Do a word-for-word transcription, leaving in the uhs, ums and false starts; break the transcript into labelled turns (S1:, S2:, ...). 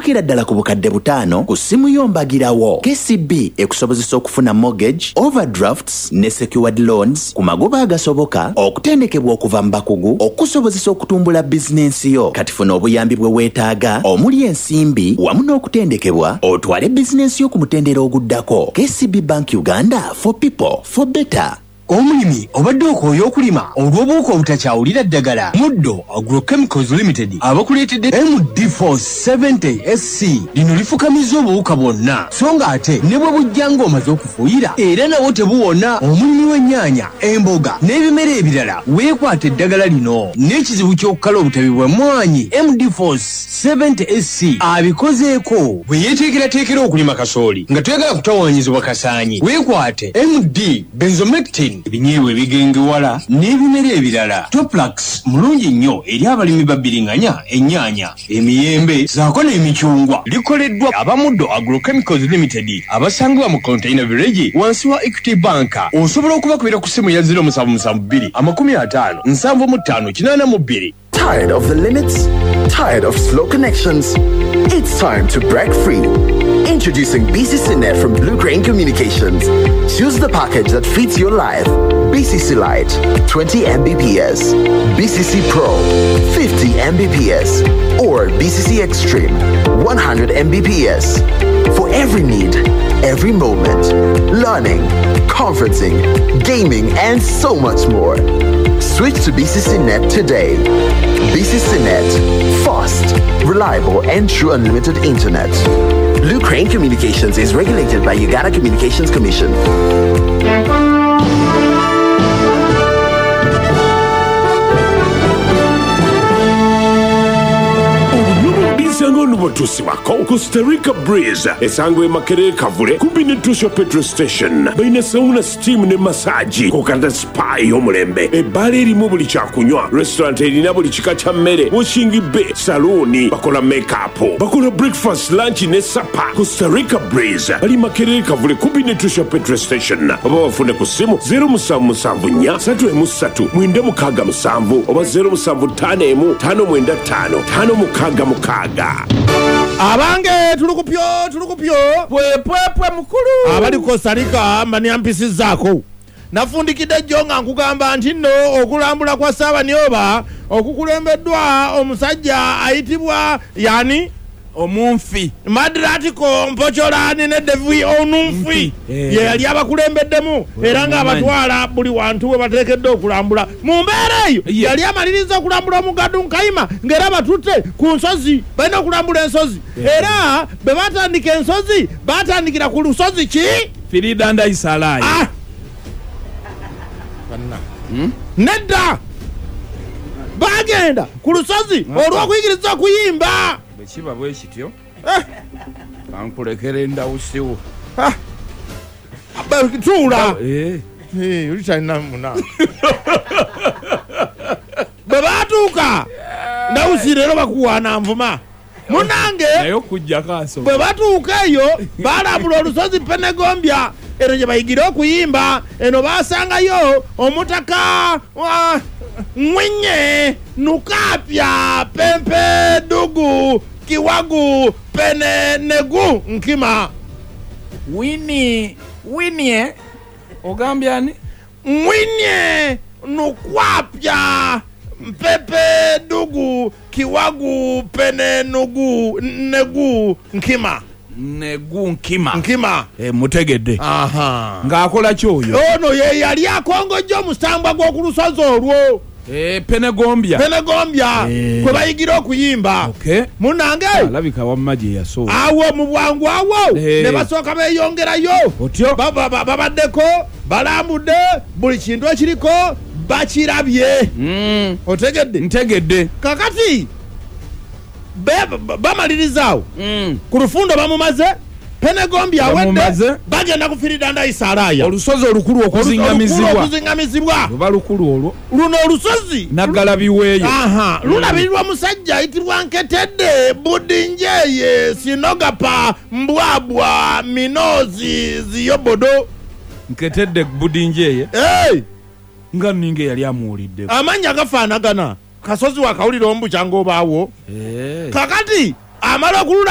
S1: okutuukira ddala ku bukadde butaano ku ssimu y'ombagirawo. K C B ekusobozesa okufuna mortgage, overdrafts ne secured loans ku magoba agasoboka, okutendekebwa okuva mu bakugu, okusobozesa okutumbula bizinensi yo. Kati funa obuyambi bwe weetaaga omuli ensimbi wamu n'okutendekebwa otwale bizinensi yo ku mutendera oguddako. K C B Bank Uganda, for people, for better.
S2: Omulimi obadde okooya okulima olw'obuwuka obutakyawulira ddagala. Muddo Agrochemicals Limited abakuleetedde M D four seventy S C. Lino lifukamiza obuwuka bwonna so ng'ate ne bwe bujja ng'omaze okufuuyira era nawo tebuwona. Omulimi w'ennyaanya, emboga n'ebimera ebirala weekwata eddagala lino n'ekizibu ky'okukala obutabi bw'emmwanyi. M D four seventy S C abikozeeko bwe yeeteekerateekera okulima kasooli nga toyagala kutawaanyizibwa kasaanyi. Weekwate M D benzomectin, ebinyeebwa ebigengewala n'ebimera ebirala. Toplax mulungi nnyo eri abalimi babbiringanya ennyaanya, emiyembe zaako n'emicungwa. Likoleddwa abamuddo Agrochemicals Limited abasangibwa mu Container Village wansi wa Equity Bank. Osobola okubakubira ku ssimu ya zero seven seven two amakumi ataano nsanvu mu ttaano kinaana mu bbiri.
S3: Tired of the limits? Tired of slow connections? It's time to break free. Introducing B C C Net from Blue Crane Communications. Choose the package that fits your life. B C C Lite, twenty megabits per second. B C C Pro, fifty megabits per second. Or B C C Extreme, one hundred megabits per second. For every need, every moment. Learning, conferencing, gaming, and so much more. Switch to B C C Net today. B C C Net. Fast, reliable, and true unlimited internet. Blue Crane Communications is regulated by Uganda Communications Commission.
S4: Isango nubotusibako Costa Rica Breeze esangwe Makerere Kavule kumbi ne Tusho Petrol Station baina sauna steam ne massage kokanda spa y'omulembe ebbala erimu buli kyakunywa restaurant erina buli kika kya mmere washingi be saloni bakola make-up bakola breakfast lunch ne supper. Costa Rica Breeze bali Makerere Kavule kumbi ne Tusho Petrol Station oba bafune ku simu zero seven seven four three three mwenda mukaga musanvu oba zero seven five one five mwenda five five mukaga mukaga.
S5: Abange tulukupyo tulukupyo
S6: pwepwepwe mukulu
S5: abali Costa Rica mani ampisi zako nafundikidde jonga nkugamba nti nno okulambula kwa Saba Nioba okukulembeddwa omusajja ayitibwa yani
S6: omunfi
S5: Madratiko Mpocholani ne Devi Onumfi ye yali abakulembeddemu era nga abatwala buli wantu we bateekedde okulambula mu mbeera eyo yali amaliriza okulambula Omugadu Nkayima ng'era batutte ku nsozi balina okulambula ensozi era be batandika ensozi batandikira ku lusozi ki
S6: Firida Ndayisalayo
S5: ah! hmm? nedda bagenda ku lusozi olw'okuyigiriza okuyimba
S6: kiba bwe kityo kankulekere ndawusiwo
S5: tula
S6: eh
S5: eh ulichana muna babatuka ndawusirero bakuwana mvuma munange
S6: nayo kujja kaso
S5: babatuka eyo balabula olusozi Penegombia ero je bayigira okuyimba eno basangayo omutaka wa mwenye nukapya pempe dugu kiwagu pene negu nkima
S6: wini winie ogambyani
S5: mwenye nukwapya mpepe dugu kiwagu pene nugu negu nkima
S6: negu nkima
S5: nkima
S6: e mutegedde
S5: aha
S6: ngaakola kyoyo
S5: ono ye yali akongojja musambwa gw'okulusozi olwo
S6: eh Penegombia
S5: Penegombia
S6: e.
S5: kwe bayigira okuyimba
S6: okay
S5: munange
S6: alabika wammaje yaso
S5: awo mu bwangu awo
S6: e.
S5: ne basooka beeyongerayo
S6: otyo
S5: babaddeko balambudde buli kintu ekiriko bakirabye
S6: mm.
S5: otegedde
S6: ntegedde
S5: kakati bamalirizawo
S6: mm.
S5: ku lufundo bamumaze Penegombia awedde bagenda ku Firida Ndayisalayo
S6: olusozi olukulu okuzingamizibwa
S5: okuzingamizibwa
S6: luba lukulu olwo
S5: luno olusozi
S6: naggala biweeyo
S5: aha lulabirirwa musajja ayitibwa Nketedde Budinjeye Sinogapa Mbwabwa Minozi Ziyobodo
S6: Nketedde Budinjeye
S5: hey!
S6: nga ninge yali amuwulidde
S5: amanya gafaanagana kasozi wakawulira ombu kyangu obaawo
S6: hey.
S5: kakati amala okulula